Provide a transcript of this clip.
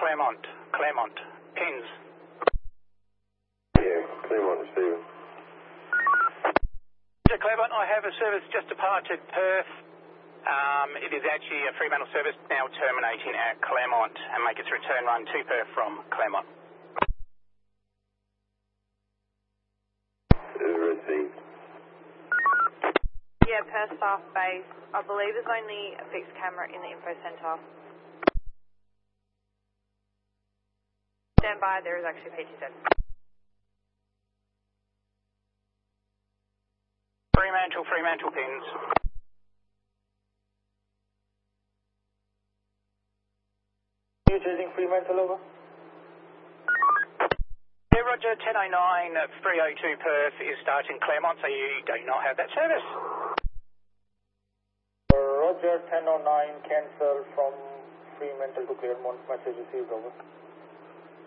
Claremont. Pins. Yeah, Claremont receiver. Claremont, I have a service just departed Perth. It is actually a Fremantle service now terminating at Claremont and make its return run to Perth from Claremont. Received. Yeah, Perth staff base. I believe there's only a fixed camera in the info centre. Stand by, there is actually PTZ. Fremantle pins. You chasing Fremantle over? Yeah, Roger, 1009 at 302 Perth is starting Claremont, so you do not have that service. Roger, 1009 cancel from Fremantle to Claremont. Message received over.